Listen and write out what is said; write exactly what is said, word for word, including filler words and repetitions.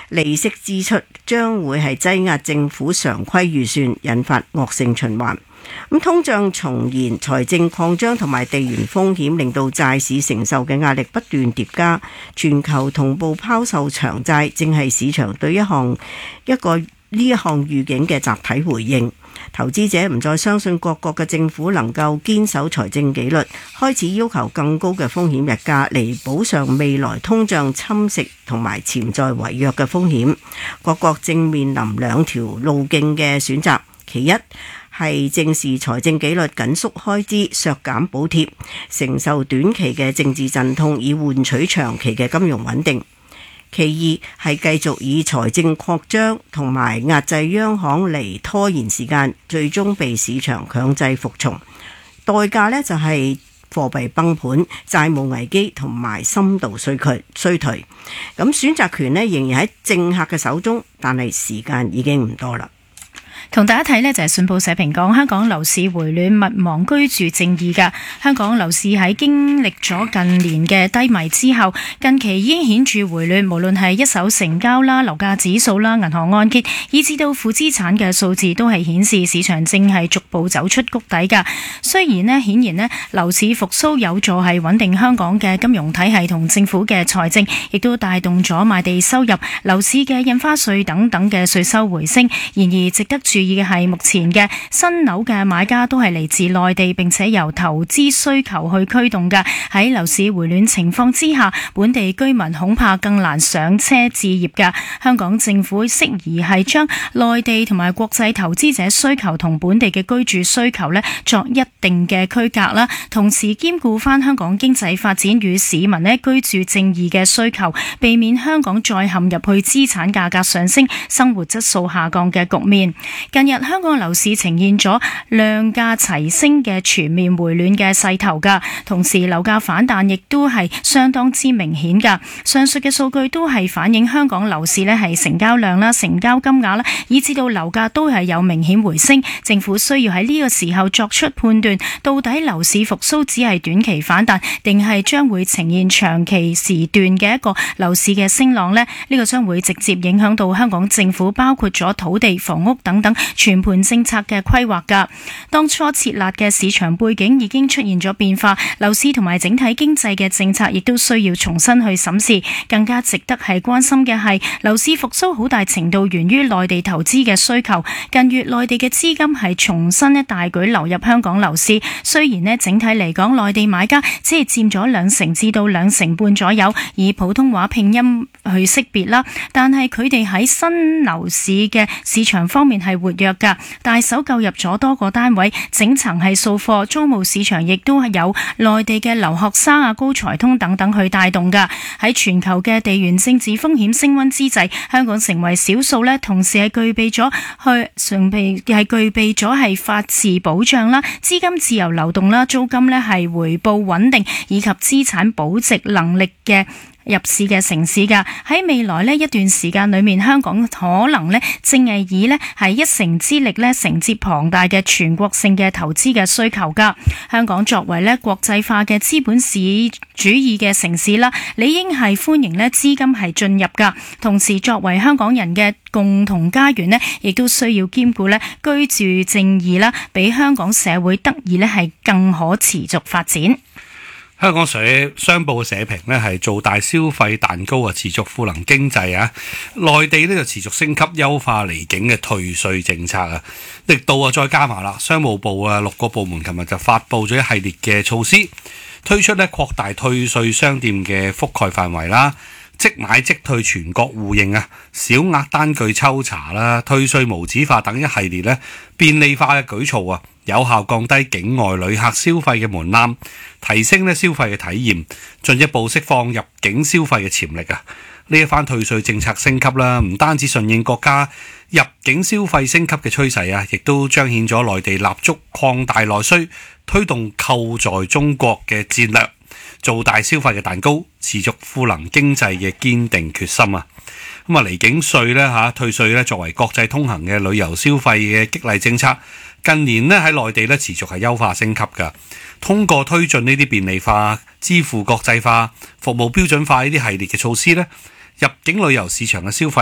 利息支出將會係擠壓政府常規預算，引發惡性循環。咁通脹重現、財政擴張同埋地緣風險，令到債市承受嘅壓力不斷疊加。全球同步拋售長債，正係市場對一項一個呢一項預警嘅集體回應。投資者唔再相信各國嘅政府能夠堅守財政紀律，開始要求更高嘅風險溢價嚟補償未來通脹侵蝕同埋潛在違約嘅風險。各國正面臨兩條路徑嘅選擇，其一係正視財政紀律，緊縮開支，削減補貼，承受短期嘅政治陣痛，以換取長期嘅金融穩定。其二係繼續以財政擴張同埋壓制央行嚟拖延時間，最終被市場強制服從。代價呢就係貨幣崩盤、債務危機同埋深度衰退。衰退。咁選擇權呢仍然喺政客嘅手中，但係時間已經唔多啦。 同大家睇呢就係信報社評講，香港樓市回暖，勿忘居住正義㗎。香港樓市喺經歷咗近年嘅低迷之後，近期已經顯著回暖，無論係一手成交啦、樓價指數啦、銀行按揭，以至到負資產嘅數字，都係顯示市場正係逐步走出谷底㗎。雖然呢，顯然呢樓市復甦有助係穩定香港嘅金融體系同政府嘅財政，亦都帶動咗賣地收入、樓市嘅印花稅等等嘅稅收回升。然而值得注意嘅係，目前嘅新樓嘅買家都係嚟自內地，並且由投資需求去驅動嘅。喺樓市回暖情況之下，本地居民恐怕更難上車置業嘅。香港政府適宜係將內地同埋國際投資者需求同本地嘅居住需求呢作一定嘅區隔啦，同時兼顧翻香港經濟發展與市民呢居住正義嘅需求，避免香港再陷入去資產價格上升、生活質素下降嘅局面。近日香港樓市呈現咗量價齊升嘅全面回暖嘅勢頭㗎，同時樓價反彈亦都係相當之明顯㗎。上述嘅數據都係反映香港樓市呢係成交量啦、成交金額啦，以至到樓價都係有明顯回升。政府需要喺呢個時候作出判斷，到底樓市復甦只係短期反彈，定係將會呈現長期時段嘅一個樓市嘅升浪呢？呢、呢個將會直接影響到香港政府包括咗土地、房屋等等全盤政策嘅規劃㗎。當初設立嘅市場背景已經出現咗變化，樓市同埋整體經濟嘅政策亦都需要重新去審視。更加值得係關心嘅係，樓市復甦好大程度源於內地投資嘅需求。近月內地嘅資金係重新咧大舉流入香港樓市，雖然咧整體嚟講，內地買家只係佔咗兩成至到兩成半左右，以普通話拼音去識別啦，但係佢哋喺新樓市嘅市場方面係活躍㗎，大手購入咗多個單位，整層係掃貨，租務市場亦都係有內地嘅留學生啊、高才通等等去帶動㗎。喺全球嘅地緣政治風險升溫之際，香港成為少數呢，同時係具備咗去常備係具備咗係法治保障啦、資金自由流動啦、租金呢係回報穩定以及資產保值能力嘅入市嘅城市㗎。喺未來呢一段時間裏面，香港可能呢正係以呢係一城之力呢承接龐大嘅全國性嘅投資嘅需求㗎。香港作為呢國際化嘅資本市主義嘅城市啦，理應係歡迎呢資金係進入㗎。同時作為香港人嘅共同家園呢，亦都需要兼顧呢居住正義啦，俾香港社會得以呢係更可持續發展。 香港社商報嘅社評呢係做大消費蛋糕啊，持續賦能經濟啊。內地呢就持續升級優化離境嘅退稅政策啊，力度啊再加埋啦。商務部啊六個部門琴日就發布咗一系列嘅措施，推出呢擴大退稅商店嘅覆蓋範圍啦，即買即退全國互認啊，小額單據抽查啦，退稅無紙化等一系列呢便利化嘅舉措啊，有效降低境外旅客消費嘅門檻，提升呢消費嘅體驗，進一步釋放入境消費嘅潛力啊！呢一番退稅政策升級啦，唔單止順應國家入境消費升級嘅趨勢啊，亦都彰顯咗內地立足擴大內需、推動購在中國嘅戰略，做大消費嘅蛋糕，持續賦能經濟嘅堅定決心啊！咁啊，離境稅咧嚇退稅咧，作為國際通行嘅旅遊消費嘅激勵政策，近年咧喺內地咧持續係優化升級㗎。通過推進呢啲便利化、支付國際化、服務標準化呢啲系列嘅措施咧，入境旅遊市場嘅消費